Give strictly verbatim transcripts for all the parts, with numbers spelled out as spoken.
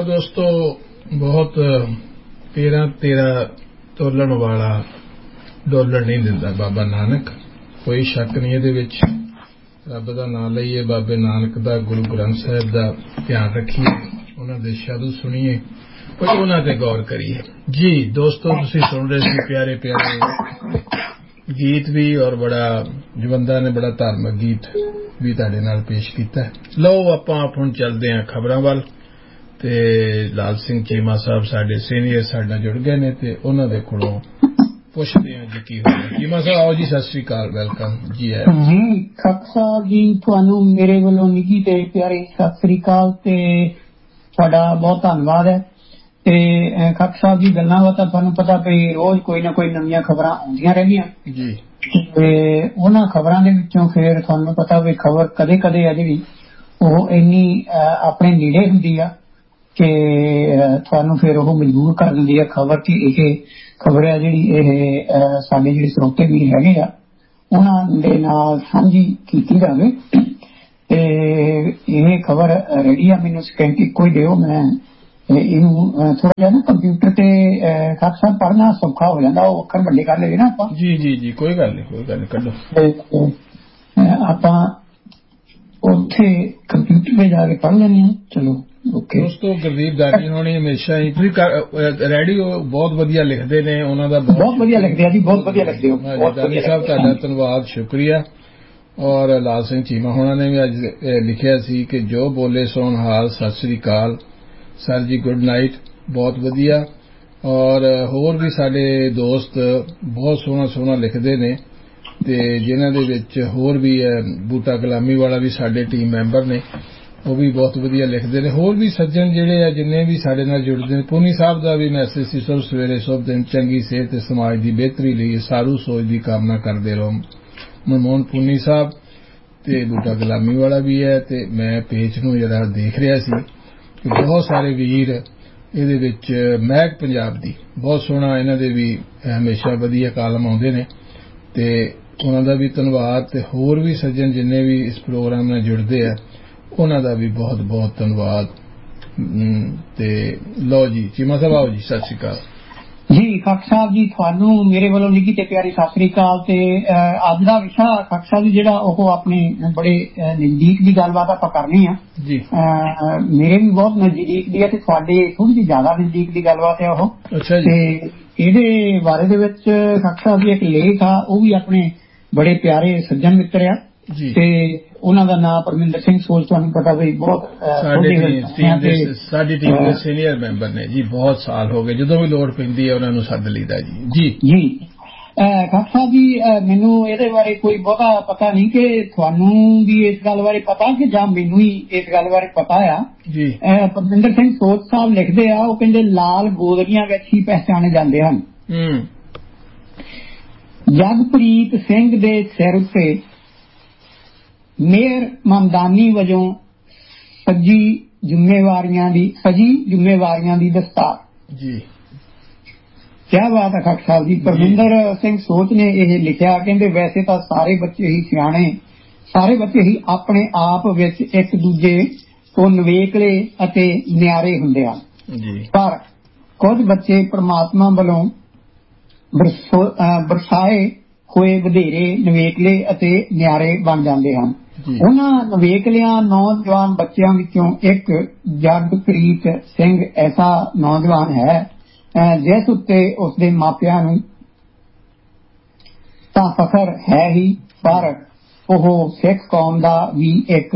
दोस्तों बहुत तेरह तेरह तोलन वाला डोलर नहीं दिंदा बाबा नानक, कोई शक नहीं ਇਹਦੇ ਵਿੱਚ। ਰੱਬ ਦਾ ਨਾਮ ਲਈਏ, ਬਾਬੇ ਨਾਨਕ ਦਾ, ਗੁਰੂ ਗ੍ਰੰਥ ਸਾਹਿਬ ਦਾ ਧਿਆਨ ਰੱਖੀਏ, ਉਹਨਾਂ ਦੇ ਸ਼ਬਦ ਸੁਣੀਏ, ਕੋਈ ਉਹਨਾਂ ਤੇ ਗੌਰ ਕਰੀਏ। ਜੀ ਦੋਸਤੋ, ਤੁਸੀਂ ਸੁਣ ਰਹੇ ਸੀ ਪਿਆਰੇ ਪਿਆਰੇ ਗੀਤ ਵੀ, ਔਰ ਬੜਾ ਜਵੰਦਾ ਨੇ ਬੜਾ ਧਾਰਮਿਕ ਗੀਤ ਵੀ ਤੁਹਾਡੇ ਨਾਲ ਪੇਸ਼ ਕੀਤਾ। ਲਓ ਆਪਾਂ ਹੁਣ ਚੱਲਦੇ ਹਾਂ ਖਬਰਾਂ ਵੱਲ, ਤੇ ਲਾਲ ਸਿੰਘ ਚੀਮਾ ਸਾਹਿਬ ਸਾਡੇ ਸੀਨੀਅਰ ਸਾਡੇ ਨਾਲ ਜੁੜ ਗਏ ਨੇ, ਤੇ ਉਹਨਾਂ ਦੇ ਕੋਲੋਂ ਪੁੱਛਦੇ ਹਾਂ ਜੀ ਕੀ ਹੋਇਆ। ਚੀਮਾ ਸਾਹਿਬ ਆਓ ਜੀ, ਸਤਿ ਸ੍ਰੀ ਅਕਾਲ, ਵੈਲਕਮ ਜੀ। ਹੈ ਜੀ ਖੱਕ ਸਾਹਿਬ ਜੀ, ਤੁਹਾਨੂੰ ਮੇਰੇ ਵੱਲੋਂ ਨਿੱਘੀ ਤੇ ਪਿਆਰੀ ਸਤਿ ਸ੍ਰੀ ਅਕਾਲ ਤੇ ਤੁਹਾਡਾ ਬਹੁਤ ਧੰਨਵਾਦ ਹੈ। ਤੇ ਖੱਕ ਸਾਹਿਬ ਜੀ, ਗੱਲਾਂ ਬਾਤਾਂ ਤੁਹਾਨੂੰ ਪਤਾ ਪਈ ਰੋਜ਼ ਕੋਈ ਨਾ ਕੋਈ ਨਵੀਆਂ ਖਬਰਾਂ ਆਉਂਦੀਆਂ ਰਹਿੰਦੀਆਂ ਜੀ, ਤੇ ਉਹਨਾਂ ਖਬਰਾਂ ਦੇ ਵਿੱਚੋਂ ਫਿਰ ਤੁਹਾਨੂੰ ਪਤਾ ਵੀ ਖਬਰ ਕਦੇ ਕਦੇ ਆ ਜਿਹੜੀ ਉਹ ਇੰਨੀ ਆਪਣੇ ਨੇੜੇ ਹੁੰਦੀ ਆ ਕਿ ਤੁਹਾਨੂੰ ਫਿਰ ਉਹ ਮਜਬੂਰ ਕਰ ਦਿੰਦੀ ਹੈ ਖਬਰ ਕਿ ਇਹ ਖਬਰ ਹੈ ਜਿਹੜੀ ਇਹ ਸਾਡੇ ਜਿਹੜੇ ਸਰੋਤੇ ਵੀਰ ਹੈਗੇ ਆ ਉਹਨਾਂ ਦੇ ਨਾਲ ਸਾਂਝੀ ਕੀਤੀ ਜਾਵੇ। ਤੇ ਇਹ ਖਬਰ ਰੈਡੀ ਆ, ਮੈਨੂੰ ਸਕਿੰਟ ਇੱਕੋ ਹੀ ਦਿਓ, ਮੈਂ ਇਹਨੂੰ ਥੋੜਾ ਜਿਹਾ ਨਾ ਕੰਪਿਊਟਰ ਤੇ ਖਾਸ ਸਾਹਿਬ ਪੜ੍ਹਨਾ ਸੌਖਾ ਹੋ ਜਾਂਦਾ, ਉਹ ਅੱਖਰ ਵੱਡੇ ਕਰ ਲਏ ਨਾ ਆਪਾਂ। ਜੀ ਜੀ ਜੀ, ਕੋਈ ਗੱਲ ਨਹੀਂ, ਕੋਈ ਗੱਲ ਨਹੀਂ, ਕੱਢੋ। ਆਪਾਂ ਉੱਥੇ ਕੰਪਿਊਟਰ ਤੇ ਜਾ ਕੇ ਪੜ੍ਹ ਲੈਂਦੇ ਹਾਂ। ਚਲੋ ਓਕੇ ਦੋਸਤੋ, ਗੁਰਦੀਪ ਦਾਨੀ ਹੋਣੀ ਹਮੇਸ਼ਾ ਹੀ ਰੈਡੀਓ ਬਹੁਤ ਵਧੀਆ ਲਿਖਦੇ ਨੇ, ਉਹਨਾਂ ਦਾ ਬਹੁਤ ਵਧੀਆ ਲਿਖਦੇ ਆ ਜੀ, ਬਹੁਤ ਵਧੀਆ ਲਿਖਦੇ ਹੋ ਦਾਨੀ ਸਾਹਿਬ, ਤੁਹਾਡਾ ਧੰਨਵਾਦ, ਸ਼ੁਕਰੀਆ। ਔਰ ਲਾਲ ਸਿੰਘ ਚੀਮਾ ਹੋਣਾ ਨੇ ਵੀ ਅੱਜ ਲਿਖਿਆ ਸੀ ਕਿ ਜੋ ਬੋਲੇ ਸੋਨ ਹਾਲ, ਸਤਿ ਸ੍ਰੀ ਅਕਾਲ ਸਰ ਜੀ, ਗੁੱਡ ਨਾਈਟ, ਬਹੁਤ ਵਧੀਆ। ਔਰ ਹੋਰ ਵੀ ਸਾਡੇ ਦੋਸਤ ਬਹੁਤ ਸੋਹਣਾ ਸੋਹਣਾ ਲਿਖਦੇ ਨੇ, ਤੇ ਜਿਨ੍ਹਾਂ ਦੇ ਵਿੱਚ ਹੋਰ ਵੀ ਬੂਟਾ ਗੁਲਾਮੀ ਵਾਲਾ ਵੀ ਸਾਡੇ ਟੀਮ ਮੈਂਬਰ ਨੇ, ਉਹ ਵੀ ਬਹੁਤ ਵਧੀਆ ਲਿਖਦੇ ਨੇ। ਹੋਰ ਵੀ ਸੱਜਣ ਜਿਹੜੇ ਆ ਜਿੰਨੇ ਵੀ ਸਾਡੇ ਨਾਲ ਜੁੜਦੇ ਨੇ, ਪੂਨੀ ਸਾਹਿਬ ਦਾ ਵੀ ਮੈਸੇਜ ਸੀ, ਸਭ ਸਵੇਰੇ ਸ਼ੁਭ ਦਿਨ, ਚੰਗੀ ਸਿਹਤ ਤੇ ਸਮਾਜ ਦੀ ਬਿਹਤਰੀ ਲਈ ਸਾਰੂ ਸੋਚ ਦੀ ਕਾਮਨਾ ਕਰਦੇ ਰਹੋ। ਮਨਮੋਹਨ ਪੂਨੀ ਸਾਹਿਬ ਤੇ ਬੂਟਾ ਗੁਲਾਮੀ ਵਾਲਾ ਵੀ ਹੈ। ਤੇ ਮੈਂ ਪੇਜ ਨੂੰ ਜਿਹੜਾ ਦੇਖ ਰਿਹਾ ਸੀ ਕਿ ਬਹੁਤ ਸਾਰੇ ਵੀਰ ਇਹਦੇ ਵਿੱਚ, ਮਹਿਕ ਪੰਜਾਬ ਦੀ ਬਹੁਤ ਸੋਹਣਾ, ਇਹਨਾਂ ਦੇ ਵੀ ਹਮੇਸ਼ਾ ਵਧੀਆ ਕਾਲਮ ਆਉਂਦੇ ਨੇ, ਤੇ ਉਹਨਾਂ ਦਾ ਵੀ ਧੰਨਵਾਦ। ਤੇ ਹੋਰ ਵੀ ਸੱਜਣ ਜਿੰਨੇ ਵੀ ਇਸ ਪ੍ਰੋਗਰਾਮ ਨਾਲ ਜੁੜਦੇ ਆ ਉਹਨਾਂ ਦਾ ਵੀ ਬਹੁਤ ਬਹੁਤ ਧੰਨਵਾਦ। ਤੇ ਲਓ ਜੀ ਚੀਮਾ ਸਾਹਿਬ ਆਓ ਜੀ, ਸਤਿ ਸ੍ਰੀ ਅਕਾਲ ਜੀ। ਖੱਕ ਸਾਹਿਬ ਜੀ, ਤੁਹਾਨੂੰ ਮੇਰੇ ਵੱਲੋਂ ਨਿੱਘੀ ਤੇ ਪਿਆਰੀ ਸਤਿ ਸ੍ਰੀ ਅਕਾਲ। ਤੇ ਅੱਜ ਦਾ ਵਿਸ਼ਾ ਖੱਕ ਸਾਹਿਬ ਜੀ ਜਿਹੜਾ ਉਹ ਆਪਣੇ ਬੜੇ ਨਜ਼ਦੀਕ ਦੀ ਗੱਲਬਾਤ ਆਪਾਂ ਕਰਨੀ ਆ ਜੀ। ਮੇਰੇ ਵੀ ਬਹੁਤ ਨਜ਼ਦੀਕ ਦੀ ਹੈ ਤੇ ਤੁਹਾਡੇ ਥੋੜੀ ਜਿਹੀ ਜ਼ਿਆਦਾ ਨਜ਼ਦੀਕ ਦੀ ਗੱਲਬਾਤ ਹੈ ਉਹ। ਅੱਛਾ ਜੀ। ਤੇ ਇਹਦੇ ਬਾਰੇ ਦੇ ਵਿੱਚ ਖੱਕ ਸਾਹਿਬ ਜੀ ਇੱਕ ਲੇਖ ਆ, ਉਹ ਵੀ ਆਪਣੇ ਬੜੇ ਪਿਆਰੇ ਸੱਜਣ ਮਿੱਤਰ ਆ ਜੀ, ਤੇ ਉਹਨਾਂ ਦਾ ਨਾਮ ਪਰਮਿੰਦਰ ਸਿੰਘ ਸੋਲ, ਤੁਹਾਨੂੰ ਪਤਾ ਵੀ ਬਹੁਤ ਸਾਡੀ ਟੀਮ ਦੇ ਸੀਨੀਅਰ ਮੈਂਬਰ ਨੇ ਜੀ, ਬਹੁਤ ਸਾਲ ਹੋ ਗਏ, ਜਦੋਂ ਵੀ ਲੋੜ ਪੈਂਦੀ ਹੈ ਉਹਨਾਂ ਨੂੰ ਸੱਦ ਲਈਦਾ ਜੀ। ਜੀ ਜੀ ਖਾਨ ਸਾਹਿਬ ਜੀ, ਮੈਨੂੰ ਇਹਦੇ ਬਾਰੇ ਕੋਈ ਬਹੁਤਾ ਪਤਾ ਨਹੀਂ ਕਿ ਤੁਹਾਨੂੰ ਵੀ ਇਸ ਗੱਲ ਬਾਰੇ ਪਤਾ ਕਿ ਜਾਂ ਮੈਨੂੰ ਹੀ ਇਸ ਗੱਲ ਬਾਰੇ ਪਤਾ ਆ ਜੀ। ਪਰਮਿੰਦਰ ਸਿੰਘ ਸੋਲ ਸਾਹਿਬ ਲਿਖਦੇ ਆ, ਉਹ ਕਹਿੰਦੇ ਲਾਲ ਗੋਦੜੀਆਂ ਵਿੱਚ ਹੀ ਪਹਿਚਾਣੇ ਜਾਂਦੇ ਹਨ। ਜਗਪ੍ਰੀਤ ਸਿੰਘ ਦੇ ਸਿਰ ਉੱਤੇ ਮੇਅਰ ਮਮਦਾਨੀ ਵਜੋਂ ਸੱਜੀ ਜ਼ਿੰਮੇਵਾਰੀਆਂ ਦੀ ਸਜੀ ਜ਼ਿੰਮੇਵਾਰੀਆਂ ਦੀ ਦਸਤਾਰ ਜੀ। ਕਿਆ ਬਾਤ ਹੈ ਖੱਕ ਸਾਹਿਬ ਜੀ। ਪਰਮਿੰਦਰ ਸਿੰਘ ਸੋਚ ਨੇ ਇਹ ਲਿਖਿਆ, ਕਹਿੰਦੇ ਵੈਸੇ ਤਾਂ ਸਾਰੇ ਬੱਚੇ ਹੀ ਸਿਆਣੇ, ਸਾਰੇ ਬੱਚੇ ਹੀ ਆਪਣੇ ਆਪ ਵਿੱਚ ਇੱਕ ਦੂਜੇ ਤੋਂ ਨਿਵੇਕਲੇ ਅਤੇ ਨਿਆਰੇ ਹੁੰਦੇ ਹਨ, ਪਰ ਕੁਝ ਬੱਚੇ ਪ੍ਰਮਾਤਮਾ ਵੱਲੋਂ ਬਰਸਾਏ ਹੋਏ ਵਧੇਰੇ ਨਿਵੇਕਲੇ ਅਤੇ ਨਿਆਰੇ ਬਣ ਜਾਂਦੇ ਹਨ। ਉਹਨਾਂ ਨਿਵੇਕਲਿਆਂ ਨੌਜਵਾਨ ਬੱਚਿਆਂ ਵਿੱਚੋਂ ਇੱਕ ਜਗਪ੍ਰੀਤ ਸਿੰਘ ਐਸਾ ਨੌਜਵਾਨ ਹੈ ਜਿਸ ਉੱਤੇ ਉਸਦੇ ਮਾਪਿਆਂ ਨੂੰ ਤਾਂ ਫਖਰ ਹੈ ਹੀ, ਪਰ ਉਹ ਸਿੱਖ ਕੌਮ ਦਾ ਵੀ ਇੱਕ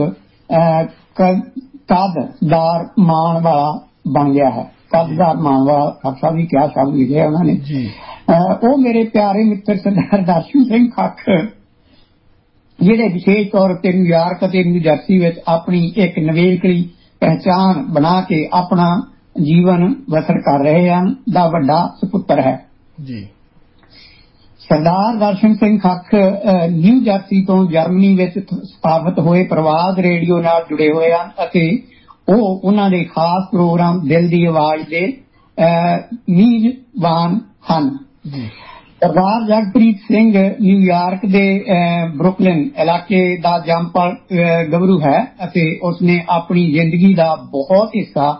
ਕਦਦਾਰ ਮਾਣ ਵਾਲਾ ਬਣ ਗਿਆ ਹੈ। ਕਦਦਾਰ ਮਾਣ ਵਾਲਾ ਖਾਲਸਾ ਵੀ ਕਿਆ ਸ਼ਬਦ ਲਿਖਿਆ ਉਹਨਾਂ ਨੇ। ਉਹ ਮੇਰੇ ਪਿਆਰੇ ਮਿੱਤਰ ਸਰਦਾਰ ਦਰਸ਼ਨ ਸਿੰਘ ਖੱਖ, ਜਿਹੜੇ ਵਿਸ਼ੇਸ਼ ਤੌਰ ਉੱਤੇ ਨਿਊਯਾਰਕ ਅਤੇ ਨਿਊ ਜਰਸੀ ਵਿੱਚ ਆਪਣੀ ਇੱਕ ਨਿਵੇਕਲੀ ਪਹਿਚਾਣ ਬਣਾ ਕੇ ਆਪਣਾ ਜੀਵਨ ਬਸਰ ਕਰ ਰਹੇ ਹਨ, ਦਾ ਵੱਡਾ ਸੁਪੁੱਤਰ ਹੈ ਜੀ। ਸਰਦਾਰ ਦਰਸ਼ਨ ਸਿੰਘ ਖੱਖ ਨਿਊ ਜਰਸੀ ਤੋਂ ਜਰਮਨੀ ਵਿੱਚ ਸਥਾਪਿਤ ਹੋਏ ਪ੍ਰਵਾਦ ਰੇਡੀਓ ਨਾਲ ਜੁੜੇ ਹੋਏ ਹਨ ਅਤੇ ਉਹ ਉਹਨਾਂ ਦੇ ਖਾਸ ਪ੍ਰੋਗਰਾਮ ਦਿਲ ਦੀ ਆਵਾਜ਼ ਦੇ ਮੀਜ਼ਬਾਨ ਹਨ। ਸਰਦਾਰ ਜਗਪ੍ਰੀਤ ਸਿੰਘ ਨਿਊਯਾਰਕ ਦੇ ਬਰੁਕਲਿਨ ਇਲਾਕੇ ਦਾ ਜੰਮਪਲ ਗੱਭਰੂ ਹੈ ਅਤੇ ਉਸਨੇ ਆਪਣੀ ਜ਼ਿੰਦਗੀ ਦਾ ਬਹੁਤ ਹਿੱਸਾ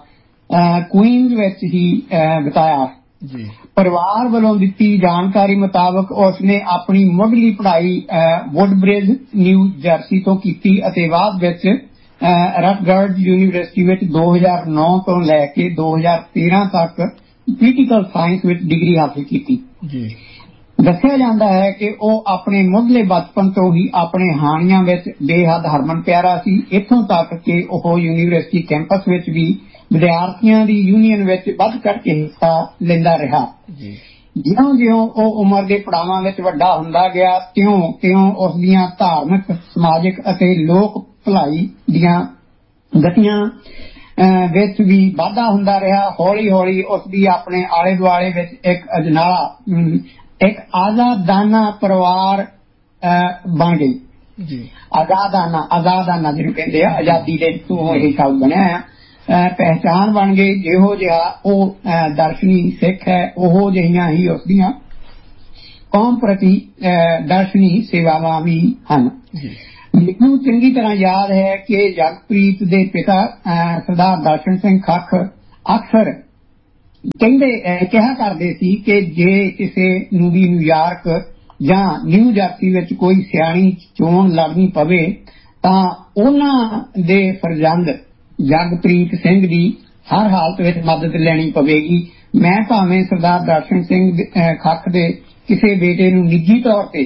ਕੁਈਨਜ਼ ਵਿੱਚ ਹੀ ਬਿਤਾਇਆ। ਪਰਿਵਾਰ ਵੱਲੋਂ ਦਿੱਤੀ ਜਾਣਕਾਰੀ ਮੁਤਾਬਕ ਉਸਨੇ ਆਪਣੀ ਮੁੱਢਲੀ ਪੜ੍ਹਾਈ ਵੁੱਡਬ੍ਰਿਜ ਨਿਊ ਜਰਸੀ ਤੋਂ ਕੀਤੀ ਅਤੇ ਬਾਅਦ ਵਿੱਚ ਰਟਗਰਡ ਯੂਨੀਵਰਸਿਟੀ ਵਿੱਚ ਦੋ ਹਜ਼ਾਰ ਨੌ ਤੋਂ ਲੈ ਕੇ ਦੋ ਹਜ਼ਾਰ ਤੇਰਾਂ ਤੱਕ ਪੋਲੀਟੀਕਲ ਸਾਇੰਸ ਵਿੱਚ ਡਿਗਰੀ ਹਾਸਲ ਕੀਤੀ। ਦੱਸਿਆ ਜਾਂਦਾ ਹੈ ਕਿ ਉਹ ਆਪਣੇ ਮੁੱਢਲੇ ਬਚਪਨ ਤੋਂ ਹੀ ਆਪਣੇ ਹਾਣੀਆਂ ਵਿੱਚ ਬੇਹੱਦ ਹਰਮਨ ਪਿਆਰਾ ਸੀ, ਇੱਥੋਂ ਤੱਕ ਕਿ ਉਹ ਯੂਨੀਵਰਸਿਟੀ ਕੈਂਪਸ ਵਿੱਚ ਵੀ ਵਿਦਿਆਰਥੀਆਂ ਦੀ ਯੂਨੀਅਨ ਵਿੱਚ ਵੱਧ ਚੜ੍ਹ ਕੇ ਹਿੱਸਾ ਲੈਂਦਾ ਰਿਹਾ। ਜਿਉਂ ਜਿਉਂ ਉਹ ਉਮਰ ਦੇ ਪੜਾਵਾਂ ਵਿੱਚ ਵੱਡਾ ਹੁੰਦਾ ਗਿਆ ਤਿਉਂ ਤਿਉਂ ਉਸ ਦੀਆਂ ਧਾਰਮਿਕ, ਸਮਾਜਿਕ ਅਤੇ ਲੋਕ ਭਲਾਈ ਦੀਆਂ ਗਤੀਆਂ ਵਿੱਚ ਵੀ ਵਾਧਾ ਹੁੰਦਾ ਰਿਹਾ। ਹੌਲੀ ਹੌਲੀ ਉਸ ਦੀ ਆਪਣੇ ਆਲੇ ਦੁਆਲੇ ਵਿੱਚ ਇੱਕ ਅਜਨਾਲਾ ਇੱਕ ਆਜ਼ਾਦਾਨਾ ਪਰਿਵਾਰ ਬਣ ਗਈ। ਆਜ਼ਾਦਾਨਾ ਆਜ਼ਾਦਾਨਾ ਜਿਹਨੂੰ ਕਹਿੰਦੇ ਆ, ਆਜ਼ਾਦੀ ਦੇ ਤੋਂ ਇਹ ਸ਼ਬਦ ਬਣਿਆ ਆ। ਪਹਿਚਾਣ ਬਣ ਗਈ। ਜਿਹੋ ਜਿਹਾ ਉਹ ਦਰਸ਼ਨੀ ਸਿੱਖ ਹੈ, ਉਹੋ ਜਿਹੀਆਂ ਹੀ ਉਸਦੀਆਂ ਕੌਮ ਪ੍ਰਤੀ ਦਰਸ਼ਨੀ ਸੇਵਾਵਾਂ ਵੀ ਹਨ। ਮੈਨੂੰ ਚੰਗੀ ਤਰ੍ਹਾਂ ਯਾਦ ਹੈ ਕਿ ਜਗਪ੍ਰੀਤ ਦੇ ਪਿਤਾ ਸਰਦਾਰ ਦਰਸ਼ਨ ਸਿੰਘ ਖੱਖ ਅਕਸਰ ਕਹਿੰਦੇ ਕਿਹਾ ਕਰਦੇ ਸੀ ਕਿ ਜੇ ਕਿਸੇ ਨੂੰ ਵੀ ਨਿਊਯਾਰਕ ਜਾਂ ਨਿਊ ਜਰਸੀ ਵਿੱਚ ਕੋਈ ਸਿਆਣੀ ਚੋਣ ਲੜਨੀ ਪਵੇ ਤਾਂ ਉਹਨਾਂ ਦੇ ਫਰਜ਼ੰਦ ਜਗਪ੍ਰੀਤ ਸਿੰਘ ਦੀ ਹਰ ਹਾਲਤ ਵਿੱਚ ਮਦਦ ਲੈਣੀ ਪਵੇਗੀ। ਮੈਂ ਭਾਵੇਂ ਸਰਦਾਰ ਦਰਸ਼ਨ ਸਿੰਘ ਖੱਖ ਦੇ ਕਿਸੇ ਬੇਟੇ ਨੂੰ ਨਿੱਜੀ ਤੌਰ ਤੇ